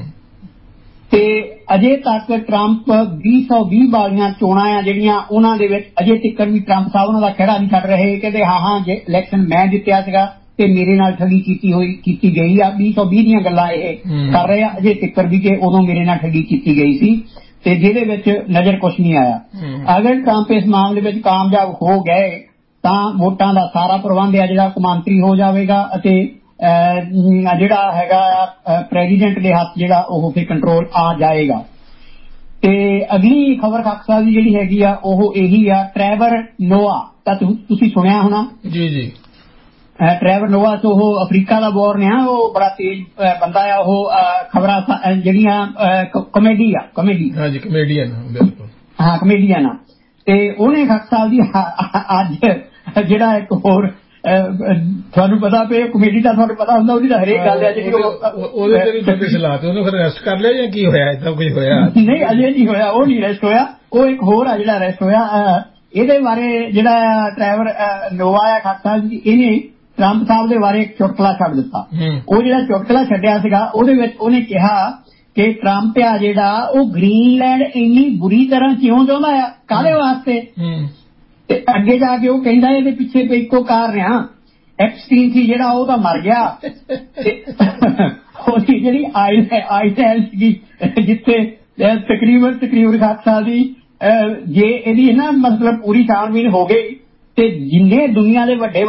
ਤੇ ਅਜੇ ਤੱਕ ਟਰੰਪ ਵੀਹ ਸੌ ਵੀਹ ਵਾਲੀਆਂ ਚੋਣਾਂ ਆ ਜਿਹੜੀਆਂ ਉਹਨਾਂ ਦੇ ਵਿੱਚ ਅਜੇ ਤੱਕ ਵੀ ਟਰੰਪ ਸਾਹਿਬ ਉਹਨਾਂ ਦਾ ਖਹਿੜਾ ਨਹੀਂ ਛੱਡ ਰਹੇ ਕਹਿੰਦੇ ਹਾਂ ਹਾਂ ਜੇ ਇਲੈਕਸ਼ਨ ਮੈਂ ਜਿੱਤਿਆ ਸੀਗਾ ਤੇ ਮੇਰੇ ਨਾਲ ਠੱਗੀ ਕੀਤੀ ਹੋਈ ਕੀਤੀ ਗਈ ਆ। ਵੀਹ ਸੌ ਵੀਹ ਦੀਆਂ ਗੱਲਾਂ ਇਹ ਕਰ ਰਹੇ ਆ ਅਜੇ ਤੱਕ ਵੀ ਕਿ ਉਦੋਂ ਮੇਰੇ ਨਾਲ ਠੱਗੀ ਕੀਤੀ ਗਈ ਸੀ ਤੇ ਜਿਹਦੇ ਵਿੱਚ ਨਜ਼ਰ ਕੁਛ ਨਹੀਂ ਆਇਆ। ਅਗਰ ਟਰੰਪ ਇਸ ਮਾਮਲੇ ਵਿੱਚ ਕਾਮਯਾਬ ਹੋ ਗਏ ਤਾਂ ਵੋਟਾਂ ਦਾ ਸਾਰਾ ਪ੍ਰਬੰਧ ਹੈ ਜਿਹੜਾ ਕੌਮਾਂਤਰੀ ਹੋ ਜਾਵੇਗਾ ਅਤੇ ਜਿਹੜਾ ਹੈਗਾ ਪ੍ਰੈਜ਼ੀਡੈਂਟ ਦੇ ਹੱਥ ਜਿਹੜਾ ਉਹ ਫਿਰ ਕੰਟਰੋਲ ਆ ਜਾਏਗਾ। ਤੇ ਅਗਲੀ ਖਬਰ ਖਾਕ ਸਾਹਿਬ ਦੀ ਜਿਹੜੀ ਹੈਗੀ ਆ ਉਹ ਇਹੀ ਆ ਟਰੈਵਰ ਨੋਆ ਤਾਂ ਤੁਸੀਂ ਸੁਣਿਆ ਹੋਣਾ। ਜੀ ਜੀ ਟਰੈਵਰ ਨੋਆ ਤੋਂ ਉਹ ਅਫਰੀਕਾ ਦਾ ਬੋਰਨ ਆ, ਉਹ ਬੜਾ ਤੇਜ਼ ਬੰਦਾ ਆ। ਉਹ ਖਬਰਾਂ ਜਿਹੜੀਆਂ ਕਮੇਡੀ ਆ ਕਮੇਡੀ ਹਾਂਜੀ ਕਮੇਡੀਅਨ ਬਿਲਕੁਲ ਹਾਂ ਕਮੇਡੀਅਨ ਆ ਤੇ ਉਹਨੇ ਖਾਕ ਸਾਹਿਬ ਦੀ ਅੱਜ ਜਿਹੜਾ ਇੱਕ ਹੋਰ ਤੁਹਾਨੂੰ ਪਤਾ ਪਏ ਕਮੇਡੀ ਦਾ ਤੁਹਾਨੂੰ ਪਤਾ ਹੁੰਦਾ ਉਹਦੀ ਤਾਂ ਹਰੇਕ ਗੱਲ ਹੈ ਜਿਹੜੀ ਉਹਦੇ ਤੇ ਸਲਾਹ ਤੇ ਉਹਨੂੰ ਫਿਰ ਅਰੈਸਟ ਕਰ ਲਿਆ ਜਾਂ ਕੀ ਹੋਇਆ ਏਦਾਂ ਕੁਝ ਹੋਇਆ? ਨਹੀਂ ਅਜੇ ਨਹੀਂ ਹੋਇਆ, ਉਹ ਨਹੀਂ ਅਰੈਸਟ ਹੋਇਆ, ਉਹ ਇੱਕ ਹੋਰ ਆ ਜਿਹੜਾ ਅਰੈਸਟ ਹੋਇਆ। ਇਹਦੇ ਬਾਰੇ ਜਿਹੜਾ ਟਰੈਵਰ ਨੋਵਾ ਆ ਖਾਕ ਸਾਹਿਬ ਜੀ ਇਹਨੇ ਟਰੰਪ ਸਾਹਿਬ ਦੇ ਬਾਰੇ ਇੱਕ ਚੁਟਕਲਾ ਛੱਡ ਦਿੱਤਾ। ਉਹ ਜਿਹੜਾ ਚੁਟਕਲਾ ਛੱਡਿਆ ਸੀਗਾ ਉਹਦੇ ਵਿੱਚ ਉਹਨੇ ਕਿਹਾ ਕਿ ਟਰੰਪ ਆ ਜਿਹੜਾ ਉਹ ਗ੍ਰੀਨਲੈਂਡ ਇੰਨੀ ਬੁਰੀ ਤਰ੍ਹਾਂ ਕਿਉਂ ਚਾਹੁੰਦਾ ਆ, ਕਾਹਦੇ ਵਾਸਤੇ। ਤੇ ਅੱਗੇ ਜਾ ਕੇ ਉਹ ਕਹਿੰਦਾ ਇਹਦੇ ਪਿੱਛੇ ਇੱਕੋ ਕਾਰਨ ਆ, ਐਪਸਟੀਨ ਸੀ ਜਿਹੜਾ ਉਹ ਤਾਂ ਮਰ ਗਿਆ ਤੇ ਉਹਦੀ ਜਿਹੜੀ ਆਈਲੈਂਡ ਸੀਗੀ ਜਿੱਥੇ ਤਕਰੀਬਨ ਤਕਰੀਬਨ ਖਾਕ ਸਾਹਿਬ ਦੀ ਜੇ ਇਹਦੀ ਨਾ ਮਤਲਬ ਪੂਰੀ ਛਾਣਬੀਣ ਹੋ ਗਈ ਤੇ ਜਿੰਨੇ ਦੁਨੀਆ ਦੇ ਵੱਡੇ